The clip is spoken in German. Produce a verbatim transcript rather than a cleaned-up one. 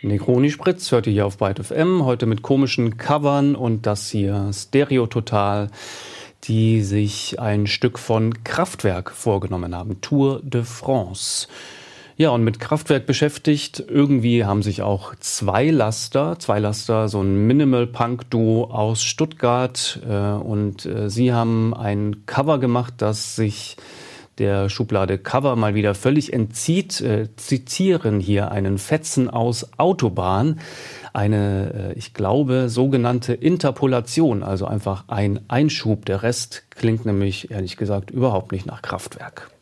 Negroni Spritz hört ihr hier auf Byte F M, heute mit komischen Covern und das hier Stereo Total, die sich ein Stück von Kraftwerk vorgenommen haben, Tour de France. Ja, und mit Kraftwerk beschäftigt, irgendwie haben sich auch zwei Laster, zwei Laster, so ein Minimal-Punk-Duo aus Stuttgart äh, und äh, sie haben ein Cover gemacht, das sich der Schublade Cover mal wieder völlig entzieht, äh, zitieren hier einen Fetzen aus Autobahn, eine, äh, ich glaube, sogenannte Interpolation, also einfach ein Einschub. Der Rest klingt nämlich, ehrlich gesagt, überhaupt nicht nach Kraftwerk.